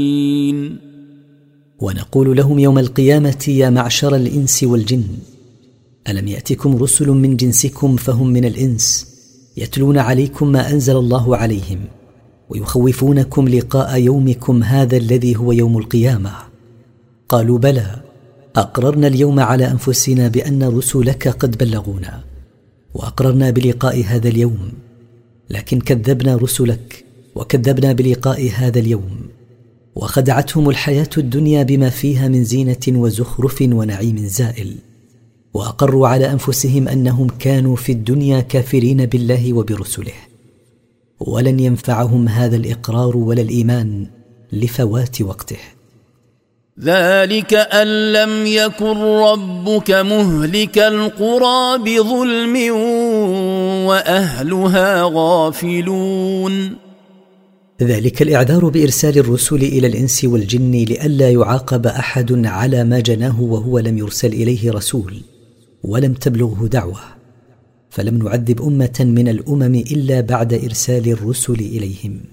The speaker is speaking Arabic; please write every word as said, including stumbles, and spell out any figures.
ونقول لهم يوم القيامة: يا معشر الإنس والجن، ألم يأتكم رسل من جنسكم فهم من الإنس يتلون عليكم ما أنزل الله عليهم ويخوفونكم لقاء يومكم هذا الذي هو يوم القيامة؟ قالوا: بلى، أقررنا اليوم على أنفسنا بأن رسلك قد بلغونا، وأقررنا بلقاء هذا اليوم، لكن كذبنا رسلك وكذبنا بلقاء هذا اليوم، وخدعتهم الحياة الدنيا بما فيها من زينة وزخرف ونعيم زائل، وأقروا على أنفسهم أنهم كانوا في الدنيا كافرين بالله وبرسله، ولن ينفعهم هذا الإقرار ولا الإيمان لفوات وقته. ذلك أن لم يكن ربك مهلك القرى بظلم وأهلها غافلون. ذلك الإعذار بإرسال الرسل إلى الإنس والجن لئلا يعاقب أحد على ما جناه وهو لم يرسل إليه رسول ولم تبلغه دعوة، فلم نعذب أمة من الأمم إلا بعد إرسال الرسل إليهم.